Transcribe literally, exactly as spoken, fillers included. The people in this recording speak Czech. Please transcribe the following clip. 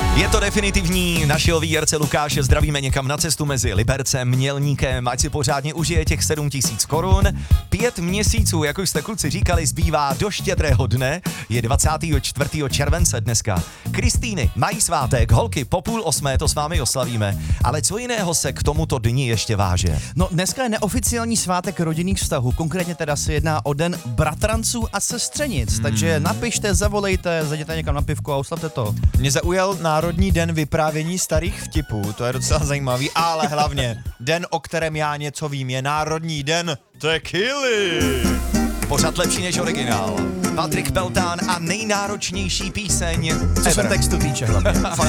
Je to definitivní, našeho výherce Lukáše zdravíme někam na cestu mezi Libercem, Mělníkem, ať si pořádně užije těch sedm tisíc korun. Pět měsíců, jak už jste kluci říkali, zbývá do štědrého dne, je dvacátého čtvrtého července dneska. Kristýny mají svátek, holky po půl osmé to s vámi oslavíme, ale co jiného se k tomuto dni ještě váže? No dneska je neoficiální svátek rodinných vztahů, konkrétně teda se jedná o den bratranců a sestřenic, hmm. takže napište, zavolejte, zajděte někam na pivko a oslavte to. Mě zaujal Národní den vyprávění starých vtipů, to je docela zajímavý, ale hlavně den, o kterém já něco vím, je Národní den tequily. Pořád lepší než originál. Patrik Peltán a nejnáročnější píseň Co se textu týče hlavně.